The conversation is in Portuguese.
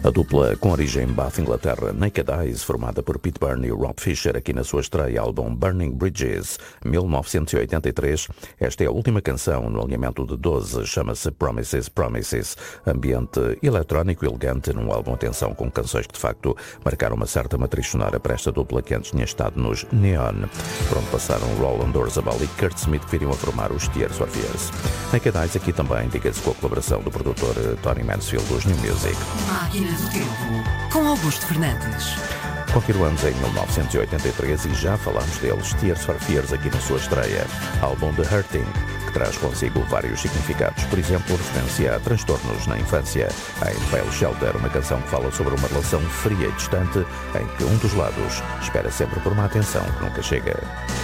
A dupla com origem em Bath, Inglaterra, Naked Eyes, formada por Pete Byrne e Rob Fisher, aqui na sua estreia álbum Burning Bridges, 1983. Esta é a última canção no alinhamento de 12, chama-se Promises, Promises. Ambiente eletrónico elegante num álbum, atenção, com canções que de facto marcaram uma certa matriz sonora para esta dupla que antes tinha estado nos Neon, por onde passaram Roland Orzabal e Kurt Smith, que viriam a formar os Tears for Fears. Naked Eyes aqui também, diga-se, com a colaboração do produtor Tony Mansfield dos New Music. Máquina do Tempo, com Augusto Fernandes. Continuamos em 1983 e já falámos deles, Tears for Fears, aqui na sua estreia, álbum The Hurting, que traz consigo vários significados. Por exemplo, referência a transtornos na infância. Em Pale Shelter, uma canção que fala sobre uma relação fria e distante, em que um dos lados espera sempre por uma atenção que nunca chega.